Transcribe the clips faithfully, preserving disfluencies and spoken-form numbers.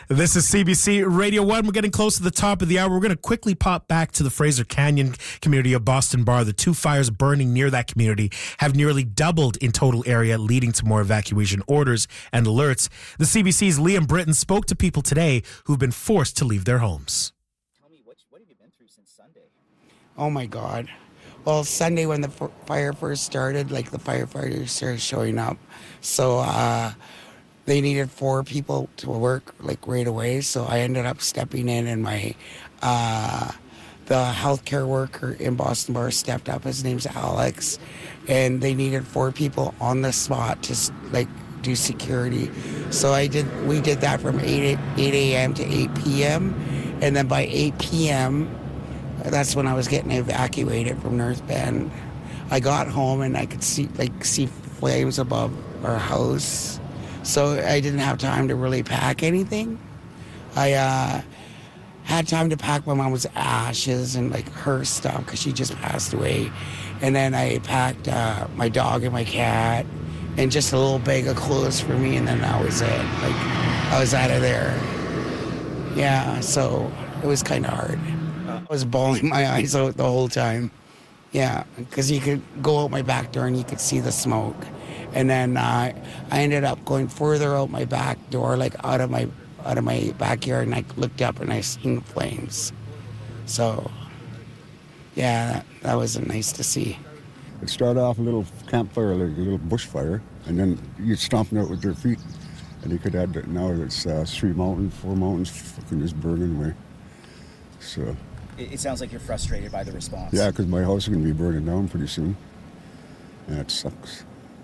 This is C B C Radio one. We're getting close to the top of the hour. We're going to quickly pop back to the Fraser Canyon community of Boston Bar. The two fires burning near that community have nearly doubled in total area, leading to more evacuation orders and alerts. The C B C's Liam Britton spoke to people today who've been forced to leave their homes. Tell me, what, what have you been through since Sunday? Oh, my God. Well, Sunday when the f- fire first started, like the firefighters started showing up. So, uh... they needed four people to work like right away, so I ended up stepping in, and my uh, the healthcare worker in Boston Bar stepped up. His name's Alex, and they needed four people on the spot to like do security. So I did. We did that from eight a.m. to eight p.m. and then by eight p.m. that's when I was getting evacuated from North Bend. I got home and I could see like see flames above our house. So I didn't have time to really pack anything. I uh, had time to pack my mom's ashes and like her stuff because she just passed away. And then I packed uh, my dog and my cat and just a little bag of clothes for me, and then that was it. Like, I was out of there. Yeah, so it was kind of hard. I was bawling my eyes out the whole time. Yeah, because you could go out my back door and you could see the smoke. And then uh, I ended up going further out my back door, like out of my out of my backyard, and I looked up and I seen flames. So, yeah, that, that was nice to see. It started off a little campfire, like a little bushfire, and then you'd stomp it out with their feet, and you could add, now it's uh, three mountains, four mountains, fucking just burning away. So. It, it sounds like you're frustrated by the response. Yeah, because my house is going to be burning down pretty soon. And it sucks.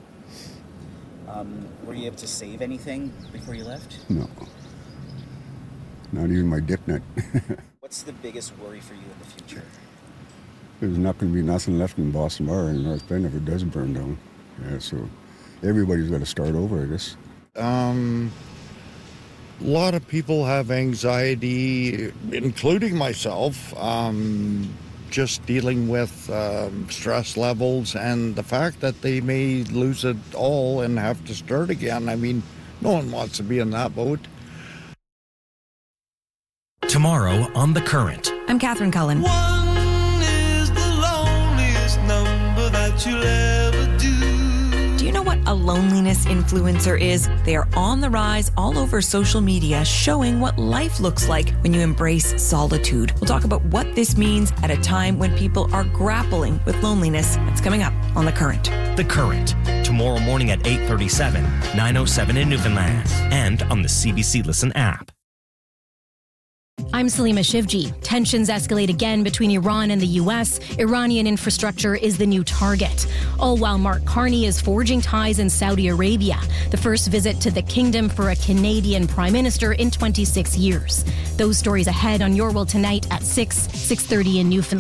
Um, were you able to save anything before you left? No. Not even my dip net. What's the biggest worry for you in the future? There's not going to be nothing left in Boston Bar in North Bend if it does burn down. Yeah, so everybody's got to start over, I guess. Um, a lot of people have anxiety, including myself, um, just dealing with um, stress levels and the fact that they may lose it all and have to start again. I mean, no one wants to be in that boat. Tomorrow on The Current. I'm Catherine Cullen. One is the loneliest number that you'll ever do. Do you know what a loneliness influencer is? They are on the rise all over social media, showing what life looks like when you embrace solitude. We'll talk about what this means at a time when people are grappling with loneliness. That's coming up on The Current. The Current. Tomorrow morning at eight thirty-seven, nine oh seven in Newfoundland, and on the C B C Listen app. I'm Salima Shivji. Tensions escalate again between Iran and the U S. Iranian infrastructure is the new target. All while Mark Carney is forging ties in Saudi Arabia, the first visit to the kingdom for a Canadian prime minister in twenty-six years. Those stories ahead on Your World Tonight at six, six thirty in Newfoundland.